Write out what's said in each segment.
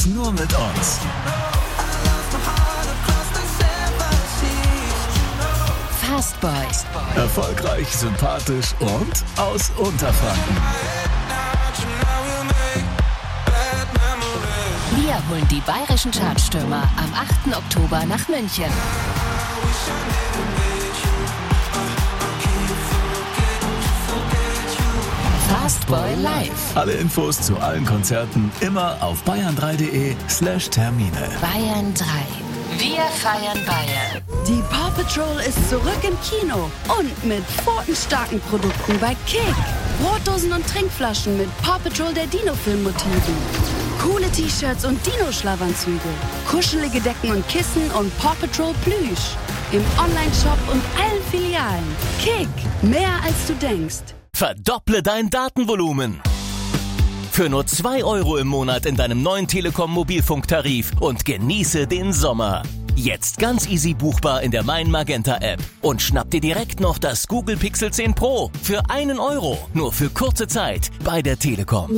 Nur mit uns. Fastboy. Erfolgreich, sympathisch und aus Unterfranken. Wir holen die bayerischen Chartstürmer am 8. Oktober nach München. Fastboy Live. Alle Infos zu allen Konzerten immer auf bayern3.de/Termine. Bayern 3. Wir feiern Bayern. Die Paw Patrol ist zurück im Kino und mit pfotenstarken Produkten bei Kick. Brotdosen und Trinkflaschen mit Paw Patrol der Dino-Film-Motiven. Coole T-Shirts und Dino-Schlafanzüge. Kuschelige Decken und Kissen und Paw Patrol Plüsch. Im Online-Shop und allen Filialen. Kick. Mehr als du denkst. Verdopple dein Datenvolumen. Für nur 2 € im Monat in deinem neuen Telekom-Mobilfunktarif und genieße den Sommer. Jetzt ganz easy buchbar in der Mein Magenta App. Und schnapp dir direkt noch das Google Pixel 10 Pro für 1 €. Nur für kurze Zeit bei der Telekom.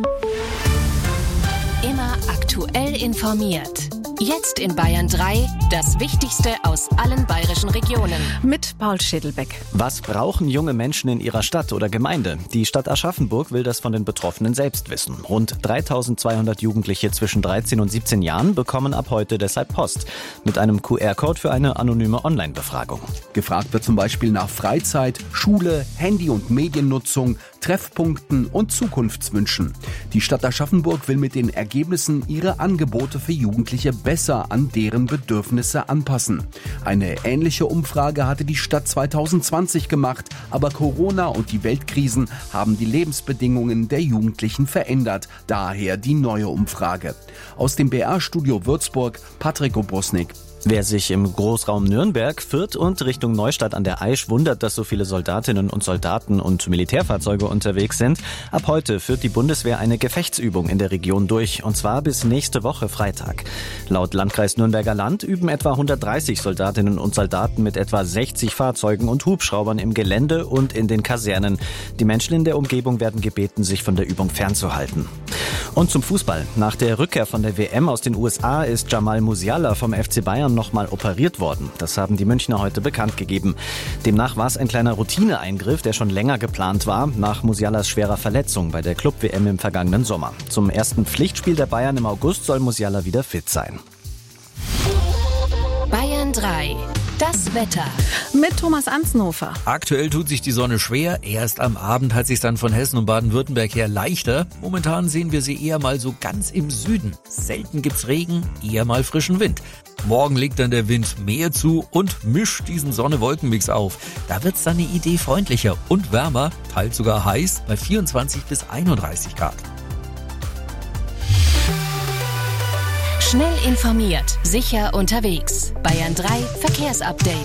Immer aktuell informiert. Jetzt in Bayern 3, das Wichtigste aus allen bayerischen Regionen. Mit Paul Schädelbeck. Was brauchen junge Menschen in ihrer Stadt oder Gemeinde? Die Stadt Aschaffenburg will das von den Betroffenen selbst wissen. Rund 3200 Jugendliche zwischen 13 und 17 Jahren bekommen ab heute deshalb Post. Mit einem QR-Code für eine anonyme Online-Befragung. Gefragt wird zum Beispiel nach Freizeit, Schule, Handy- und Mediennutzung, Treffpunkten und Zukunftswünschen. Die Stadt Aschaffenburg will mit den Ergebnissen ihre Angebote für Jugendliche besser an deren Bedürfnisse anpassen. Eine ähnliche Umfrage hatte die Stadt 2020 gemacht, aber Corona und die Weltkrisen haben die Lebensbedingungen der Jugendlichen verändert. Daher die neue Umfrage. Aus dem BR-Studio Würzburg, Patrick Obrusnik. Wer sich im Großraum Nürnberg, Fürth und Richtung Neustadt an der Aisch wundert, dass so viele Soldatinnen und Soldaten und Militärfahrzeuge unterwegs sind, ab heute führt die Bundeswehr eine Gefechtsübung in der Region durch, und zwar bis nächste Woche Freitag. Laut Landkreis Nürnberger Land üben etwa 130 Soldatinnen und Soldaten mit etwa 60 Fahrzeugen und Hubschraubern im Gelände und in den Kasernen. Die Menschen in der Umgebung werden gebeten, sich von der Übung fernzuhalten. Und zum Fußball. Nach der Rückkehr von der WM aus den USA ist Jamal Musiala vom FC Bayern nochmal operiert worden. Das haben die Münchner heute bekannt gegeben. Demnach war es ein kleiner Routineeingriff, der schon länger geplant war, nach Musialas schwerer Verletzung bei der Club-WM im vergangenen Sommer. Zum ersten Pflichtspiel der Bayern im August soll Musiala wieder fit sein. Bayern 3. Das Wetter. Mit Thomas Ansnhofer. Aktuell tut sich die Sonne schwer. Erst am Abend hat sich dann von Hessen und Baden-Württemberg her leichter. Momentan sehen wir sie eher mal so ganz im Süden. Selten gibt's Regen, eher mal frischen Wind. Morgen legt dann der Wind mehr zu und mischt diesen Sonne-Wolken-Mix auf. Da wird's dann eine Idee freundlicher und wärmer, teils sogar heiß, bei 24 bis 31 Grad. Schnell informiert, sicher unterwegs. Bayern 3 Verkehrsupdate.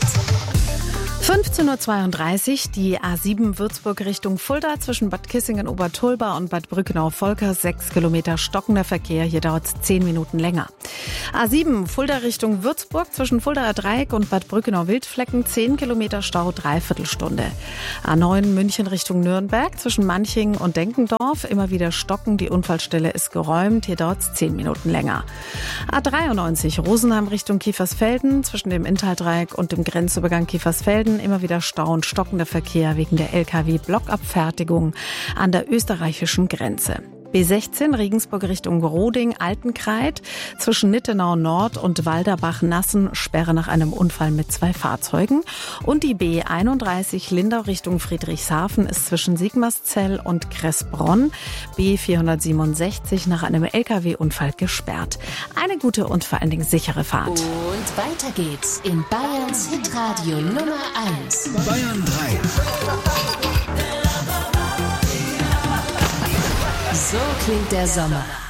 15:32 Uhr, die A7 Würzburg Richtung Fulda zwischen Bad Kissingen-Obertolba und Bad Brückenau-Volker, 6 Kilometer stockender Verkehr, hier dauert es 10 Minuten länger. A7 Fulda Richtung Würzburg zwischen Fuldaer Dreieck und Bad Brückenau-Wildflecken, 10 Kilometer Stau, Dreiviertelstunde. A9 München Richtung Nürnberg zwischen Manching und Denkendorf, immer wieder stocken, die Unfallstelle ist geräumt, hier dauert es 10 Minuten länger. A93 Rosenheim Richtung Kiefersfelden zwischen dem Inntal-Dreieck und dem Grenzübergang Kiefersfelden, immer wieder Stau und stockender Verkehr wegen der LKW-Blockabfertigung an der österreichischen Grenze. B16 Regensburg Richtung Roding, Altenkreid, zwischen Nittenau Nord und Walderbach-Nassen, Sperre nach einem Unfall mit 2 Fahrzeugen. Und die B31 Lindau Richtung Friedrichshafen ist zwischen Sigmarszell und Kressbronn, B467 nach einem LKW-Unfall gesperrt. Eine gute und vor allen Dingen sichere Fahrt. Und weiter geht's in Bayerns Hitradio Nummer 1. Bayern 3. So klingt der Sommer.